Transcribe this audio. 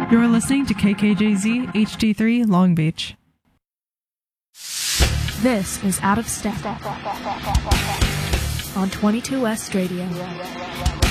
You're listening to KKJZ HD3 Long Beach. This is Out of Step on 22 West Radio.